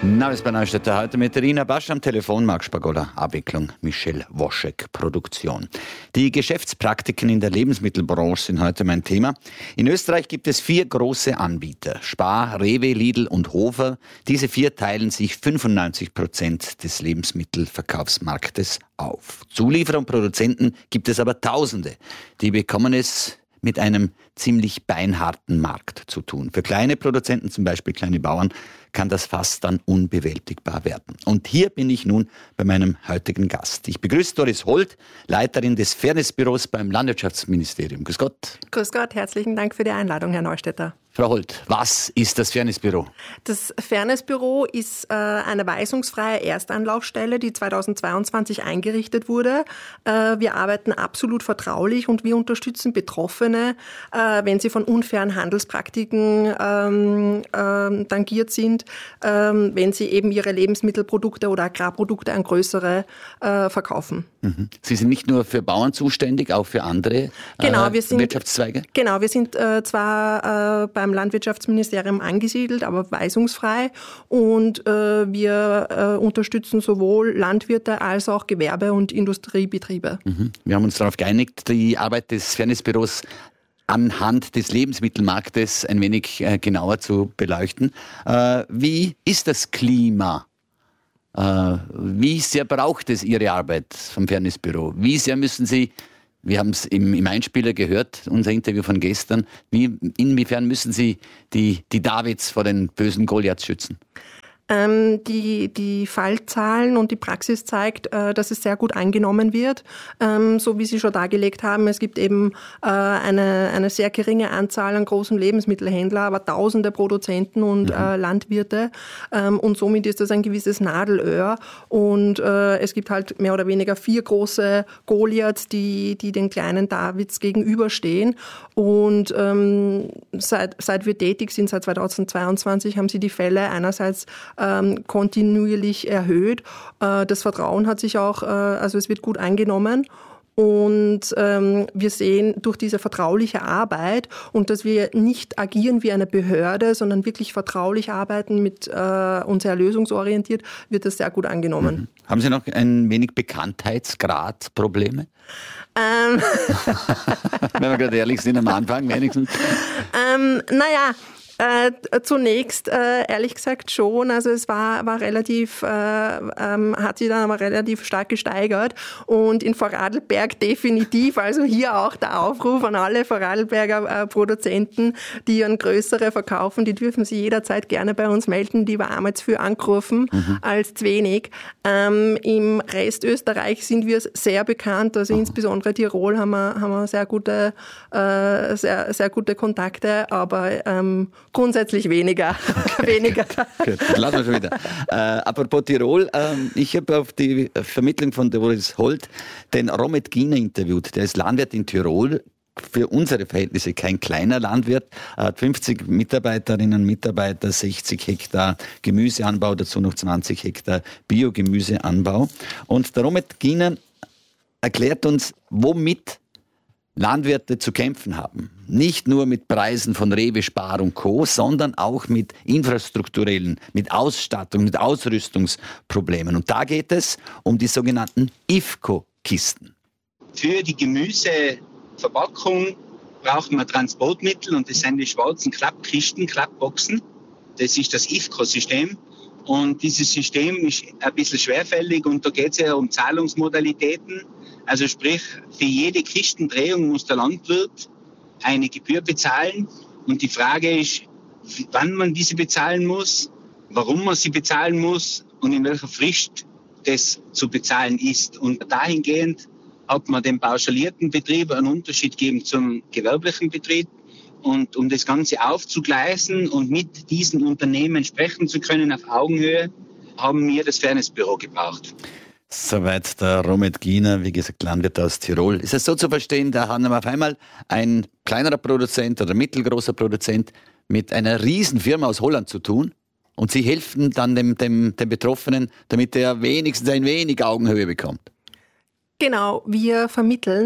Neues bei Neustädter heute mit Irina Basch am Telefon, Marc Spagola, Abwicklung, Michel Woschek, Produktion. Die Geschäftspraktiken in der Lebensmittelbranche sind heute mein Thema. In Österreich gibt es 4 große Anbieter, Spar, Rewe, Lidl und Hofer. Diese 4 teilen sich 95% des Lebensmittelverkaufsmarktes auf. Zulieferer und Produzenten gibt es aber Tausende. Die bekommen es mit einem ziemlich beinharten Markt zu tun. Für kleine Produzenten, zum Beispiel kleine Bauern, kann das fast dann unbewältigbar werden. Und hier bin ich nun bei meinem heutigen Gast. Ich begrüße Doris Holt, Leiterin des Fairnessbüros beim Landwirtschaftsministerium. Grüß Gott. Grüß Gott, herzlichen Dank für die Einladung, Herr Neustädter. Frau Holt, was ist das Fairnessbüro? Das Fairnessbüro ist eine weisungsfreie Erstanlaufstelle, die 2022 eingerichtet wurde. Wir arbeiten absolut vertraulich und wir unterstützen Betroffene, wenn sie von unfairen Handelspraktiken tangiert sind, wenn sie eben ihre Lebensmittelprodukte oder Agrarprodukte an größere verkaufen. Mhm. Sie sind nicht nur für Bauern zuständig, auch für andere Wirtschaftszweige? Genau, wir sind zwar beim Landwirtschaftsministerium angesiedelt, aber weisungsfrei. Und wir unterstützen sowohl Landwirte als auch Gewerbe- und Industriebetriebe. Mhm. Wir haben uns darauf geeinigt, die Arbeit des Fairnessbüros anhand des Lebensmittelmarktes ein wenig genauer zu beleuchten. Wie ist das Klima? Wie sehr braucht es Ihre Arbeit vom Fairnessbüro? Wie sehr müssen Sie, wir haben es im Einspieler gehört, unser Interview von gestern, inwiefern müssen Sie die Davids vor den bösen Goliaths schützen? Die Fallzahlen und die Praxis zeigt, dass es sehr gut angenommen wird. So wie Sie schon dargelegt haben, es gibt eben eine sehr geringe Anzahl an großen Lebensmittelhändlern, aber tausende Produzenten und Landwirte. Und somit ist das ein gewisses Nadelöhr. Und es gibt halt mehr oder weniger 4 große Goliaths, die den kleinen Davids gegenüberstehen. Und seit wir tätig sind, seit 2022, haben sie die Fälle einerseits kontinuierlich erhöht. Das Vertrauen hat sich auch, also es wird gut angenommen. Und wir sehen durch diese vertrauliche Arbeit und dass wir nicht agieren wie eine Behörde, sondern wirklich vertraulich arbeiten mit und sehr lösungsorientiert, wird das sehr gut angenommen. Mhm. Haben Sie noch ein wenig Bekanntheitsgradprobleme? Wenn wir gerade ehrlich sind am Anfang wenigstens. Zunächst ehrlich gesagt schon, also es war relativ, hat sich dann aber relativ stark gesteigert und in Vorarlberg definitiv, also hier auch der Aufruf an alle Vorarlberger Produzenten, die an größere verkaufen, die dürfen sich jederzeit gerne bei uns melden, die wir einmal zu viel angerufen als zu wenig. Im Rest Österreich sind wir sehr bekannt, also insbesondere Tirol haben wir sehr gute Kontakte, aber grundsätzlich weniger. Weniger. Gut, lassen wir schon wieder. Apropos Tirol, ich habe auf die Vermittlung von Doris Holt den Romet Giener interviewt. Der ist Landwirt in Tirol. Für unsere Verhältnisse kein kleiner Landwirt, hat 50 Mitarbeiterinnen und Mitarbeiter, 60 Hektar Gemüseanbau, dazu noch 20 Hektar Biogemüseanbau. Und der Romet Giener erklärt uns, womit Landwirte zu kämpfen haben. Nicht nur mit Preisen von Rewe, Spar und Co., sondern auch mit infrastrukturellen, mit Ausstattung, mit Ausrüstungsproblemen. Und da geht es um die sogenannten IFCO-Kisten. Für die Gemüseverpackung brauchen wir Transportmittel und das sind die schwarzen Klappkisten, Klappboxen. Das ist das IFCO-System. Und dieses System ist ein bisschen schwerfällig und da geht es ja um Zahlungsmodalitäten. Also sprich, für jede Kistendrehung muss der Landwirt eine Gebühr bezahlen. Und die Frage ist, wann man diese bezahlen muss, warum man sie bezahlen muss und in welcher Frist das zu bezahlen ist. Und dahingehend hat man dem pauschalierten Betrieb einen Unterschied gegeben zum gewerblichen Betrieb. Und um das Ganze aufzugleisen und mit diesen Unternehmen sprechen zu können auf Augenhöhe, haben wir das Fairnessbüro gebraucht. Soweit der Romet Giener, wie gesagt, Landwirt aus Tirol. Ist es so zu verstehen, da haben wir auf einmal ein kleinerer Produzent oder mittelgroßer Produzent mit einer Riesenfirma aus Holland zu tun und Sie helfen dann dem Betroffenen, damit er wenigstens ein wenig Augenhöhe bekommt? Genau, wir vermitteln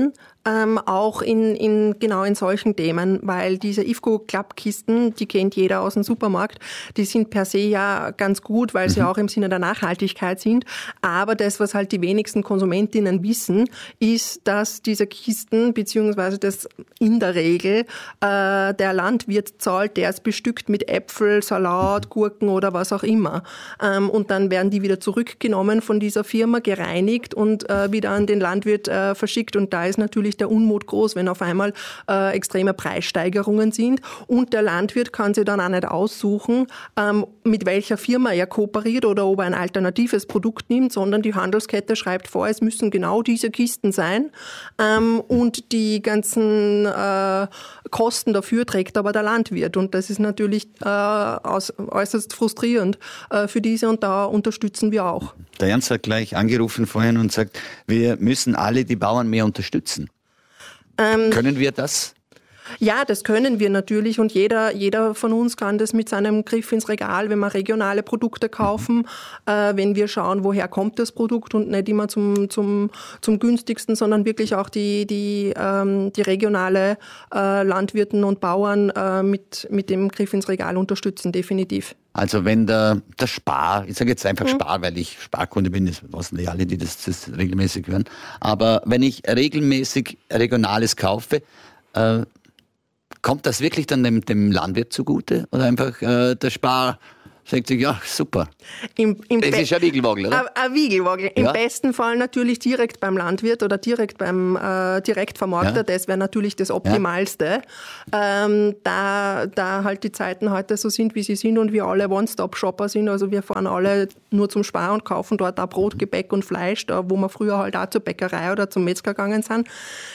auch genau in solchen Themen, weil diese IFCO-Klappkisten, die kennt jeder aus dem Supermarkt, die sind per se ja ganz gut, weil sie auch im Sinne der Nachhaltigkeit sind. Aber das, was halt die wenigsten Konsumentinnen wissen, ist, dass diese Kisten, beziehungsweise das in der Regel der Landwirt zahlt, der ist bestückt mit Äpfel, Salat, Gurken oder was auch immer. Und dann werden die wieder zurückgenommen von dieser Firma, gereinigt und wieder an den Landwirt verschickt. Und da ist natürlich der Unmut groß, wenn auf einmal extreme Preissteigerungen sind. Und der Landwirt kann sich dann auch nicht aussuchen, mit welcher Firma er kooperiert oder ob er ein alternatives Produkt nimmt, sondern die Handelskette schreibt vor, es müssen genau diese Kisten sein. Und die ganzen Kosten dafür trägt aber der Landwirt. Und das ist natürlich äußerst frustrierend für diese, und da unterstützen wir auch. Der Ernst hat gleich angerufen vorhin und sagt, wir müssen alle die Bauern mehr unterstützen. Können wir das? Ja, das können wir natürlich, und jeder von uns kann das mit seinem Griff ins Regal, wenn wir regionale Produkte kaufen, wenn wir schauen, woher kommt das Produkt, und nicht immer zum günstigsten, sondern wirklich auch die regionale Landwirten und Bauern mit dem Griff ins Regal unterstützen, definitiv. Also wenn der Spar, ich sage jetzt einfach Spar, weil ich Sparkunde bin, das wissen die alle, die das regelmäßig hören, aber wenn ich regelmäßig Regionales kaufe, kommt das wirklich dann dem Landwirt zugute? Oder einfach der Spar sagt sich, ja, super. Das ist ein Wiegelwagel, oder? Ein Wiegelwagel. Im besten Fall natürlich direkt beim Landwirt oder direkt beim Direktvermarkter. Ja. Das wäre natürlich das Optimalste. Da halt die Zeiten heute so sind, wie sie sind, und wir alle One-Stop-Shopper sind. Also wir fahren alle nur zum Spar und kaufen dort auch Brot, Gebäck und Fleisch, da wo wir früher halt auch zur Bäckerei oder zum Metzger gegangen sind.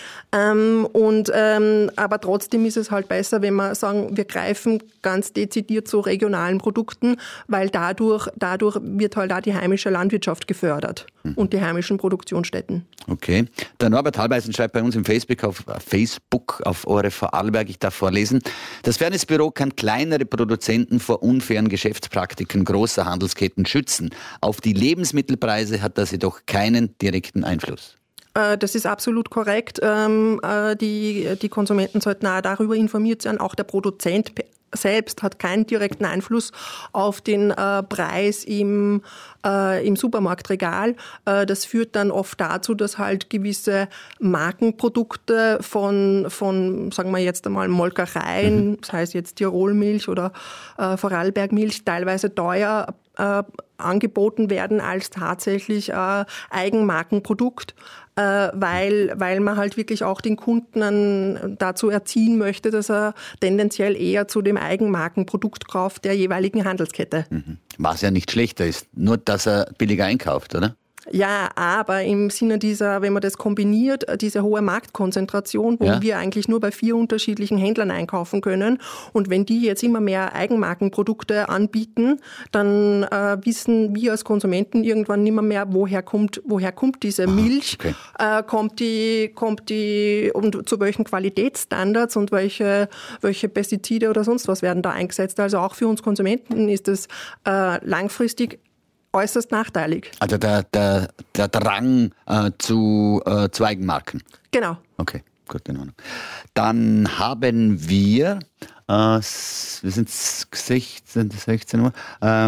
Aber trotzdem ist es halt besser, wenn wir sagen, wir greifen ganz dezidiert zu regionalen Produkten, weil dadurch wird halt auch die heimische Landwirtschaft gefördert und die heimischen Produktionsstätten. Okay. Der Norbert Halbeisen schreibt bei uns im Facebook auf ORF Arlberg, ich darf vorlesen: Das Fairnessbüro kann kleinere Produzenten vor unfairen Geschäftspraktiken großer Handelsketten schützen. Auf die Lebensmittelpreise hat das jedoch keinen direkten Einfluss. Das ist absolut korrekt. Die Konsumenten sollten auch darüber informiert sein. Auch der Produzent selbst hat keinen direkten Einfluss auf den Preis im Supermarktregal. Das führt dann oft dazu, dass halt gewisse Markenprodukte von sagen wir jetzt einmal Molkereien, das heißt jetzt Tirolmilch oder Vorarlbergmilch, teilweise teuer angeboten werden als tatsächlich Eigenmarkenprodukt, weil man halt wirklich auch den Kunden dazu erziehen möchte, dass er tendenziell eher zu dem Eigenmarkenprodukt kauft der jeweiligen Handelskette. Was ja nicht schlechter ist, nur dass er billiger einkauft, oder? Ja, aber im Sinne dieser, wenn man das kombiniert, diese hohe Marktkonzentration, wo wir eigentlich nur bei 4 unterschiedlichen Händlern einkaufen können, und wenn die jetzt immer mehr Eigenmarkenprodukte anbieten, dann wissen wir als Konsumenten irgendwann nicht mehr, woher kommt diese Milch, kommt die und zu welchen Qualitätsstandards und welche Pestizide oder sonst was werden da eingesetzt. Also auch für uns Konsumenten ist es langfristig äußerst nachteilig. Also der Drang zu Eigenmarken. Genau. Okay, gut, in Ordnung. Dann haben wir sind 16 Uhr.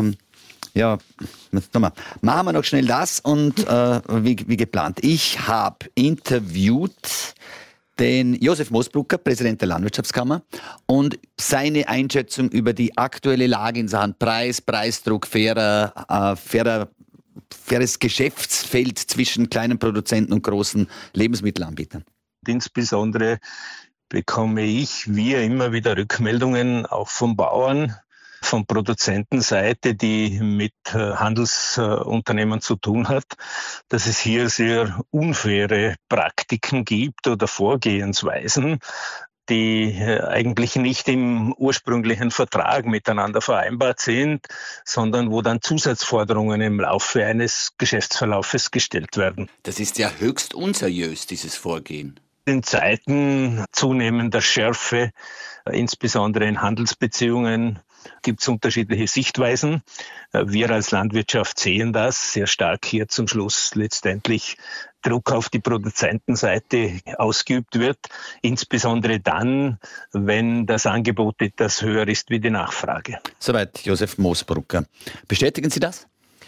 Machen wir noch schnell das und wie geplant. Ich habe interviewt den Josef Moosbrucker, Präsident der Landwirtschaftskammer, und seine Einschätzung über die aktuelle Lage in Sachen Preisdruck, faires Geschäftsfeld zwischen kleinen Produzenten und großen Lebensmittelanbietern. Insbesondere bekomme wir immer wieder Rückmeldungen, auch von Bauern, von Produzentenseite, die mit Handelsunternehmen zu tun hat, dass es hier sehr unfaire Praktiken gibt oder Vorgehensweisen, die eigentlich nicht im ursprünglichen Vertrag miteinander vereinbart sind, sondern wo dann Zusatzforderungen im Laufe eines Geschäftsverlaufes gestellt werden. Das ist ja höchst unseriös, dieses Vorgehen. In Zeiten zunehmender Schärfe, insbesondere in Handelsbeziehungen, gibt es unterschiedliche Sichtweisen. Wir als Landwirtschaft sehen das sehr stark hier zum Schluss letztendlich Druck auf die Produzentenseite ausgeübt wird, insbesondere dann, wenn das Angebot etwas höher ist wie die Nachfrage. Soweit Josef Moosbrucker. Bestätigen Sie das?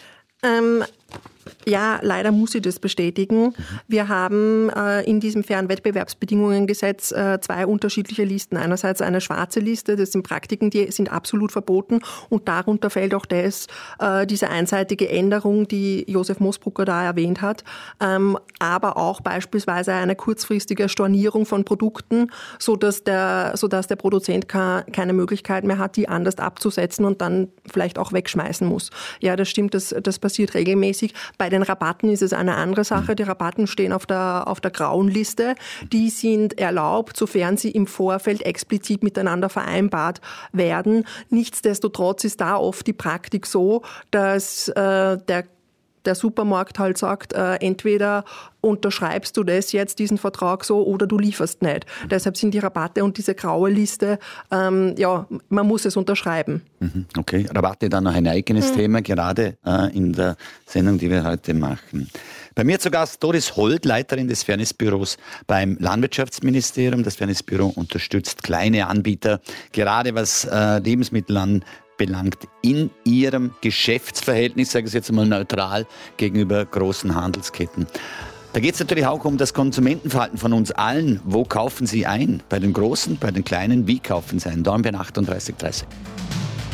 Ja, leider muss ich das bestätigen. Wir haben in diesem fairen Wettbewerbsbedingungengesetz zwei unterschiedliche Listen. Einerseits eine schwarze Liste, das sind Praktiken, die sind absolut verboten, und darunter fällt auch diese einseitige Änderung, die Josef Moosbrucker da erwähnt hat, aber auch beispielsweise eine kurzfristige Stornierung von Produkten, sodass der Produzent keine Möglichkeit mehr hat, die anders abzusetzen und dann vielleicht auch wegschmeißen muss. Ja, das stimmt, das passiert regelmäßig. Bei den Rabatten ist es eine andere Sache. Die Rabatten stehen auf der grauen Liste. Die sind erlaubt, sofern sie im Vorfeld explizit miteinander vereinbart werden. Nichtsdestotrotz ist da oft die Praktik so, dass der Supermarkt halt sagt, entweder unterschreibst du das jetzt, diesen Vertrag so, oder du lieferst nicht. Deshalb sind die Rabatte und diese graue Liste, man muss es unterschreiben. Okay, Rabatte dann noch ein eigenes Thema, gerade in der Sendung, die wir heute machen. Bei mir zu Gast Doris Hold, Leiterin des Fairnessbüros beim Landwirtschaftsministerium. Das Fairnessbüro unterstützt kleine Anbieter, gerade was Lebensmittel anbelangt, in ihrem Geschäftsverhältnis, sage ich jetzt mal neutral, gegenüber großen Handelsketten. Da geht es natürlich auch um das Konsumentenverhalten von uns allen. Wo kaufen Sie ein? Bei den Großen, bei den Kleinen? Wie kaufen Sie ein? Dornbirn 3830.